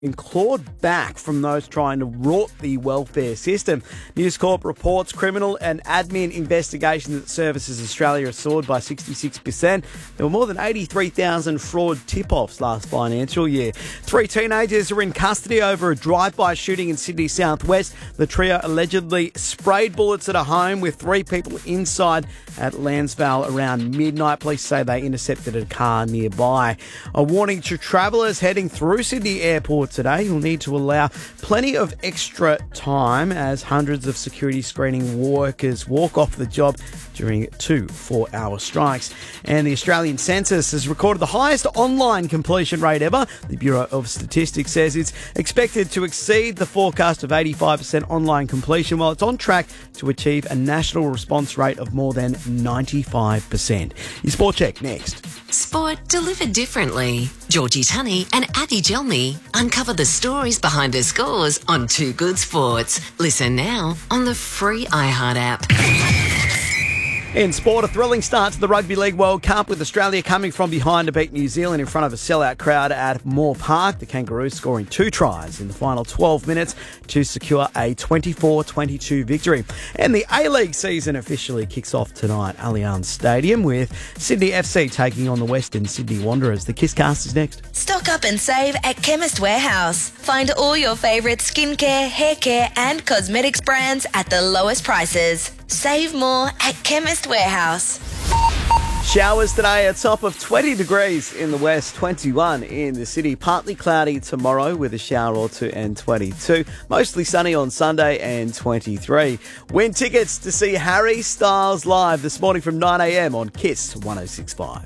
and clawed back from those trying to rot the welfare system. News Corp reports criminal and admin investigations at Services Australia have soared by 66%. There were more than 83,000 fraud tip-offs last financial year. 3 teenagers are in custody over a drive-by shooting in Sydney southwest. The trio allegedly sprayed bullets at a home with 3 people inside at Lansvale around midnight. Police say they intercepted a car nearby. A warning to travellers heading through Sydney Airport today. You'll need to allow plenty of extra time as hundreds of security screening workers walk off the job during 2 4-hour strikes. And the Australian Census has recorded the highest online completion rate ever. The Bureau of Statistics says it's expected to exceed the forecast of 85% online completion, while it's on track to achieve a national response rate of more than 95%. Your Sport Check next. Sport delivered differently. Georgie Tunney and Abby Gelmy uncover the stories behind the scores on Too Good Sports. Listen now on the free iHeart app. In sport, a thrilling start to the Rugby League World Cup with Australia coming from behind to beat New Zealand in front of a sellout crowd at Moore Park. The Kangaroos scoring 2 tries in the final 12 minutes to secure a 24-22 victory. And the A-League season officially kicks off tonight at Allianz Stadium with Sydney FC taking on the Western Sydney Wanderers. The Kisscast is next. Stock up and save at Chemist Warehouse. Find all your favourite skincare, hair care and cosmetics brands at the lowest prices. Save more at Chemist Warehouse. Showers today, a top of 20 degrees in the west, 21 in the city. Partly cloudy tomorrow with a shower or two and 22. Mostly sunny on Sunday and 23. Win tickets to see Harry Styles live this morning from 9 a.m. on Kiss 106.5.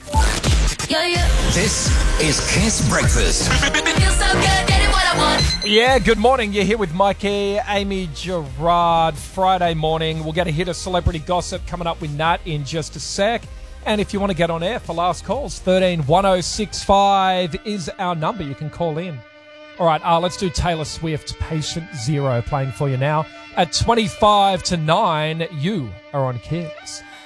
This is Kiss Breakfast. Feels so good, getting what I want. Yeah, good morning. You're here with Mikey, Amy Gerard. Friday morning. We'll get a hit of celebrity gossip coming up with Nat in just a sec. And if you want to get on air for last calls, 131065 is our number. You can call in. All right, let's do Taylor Swift, Patient Zero, playing for you now. At 25 to 9, you are on Kiss.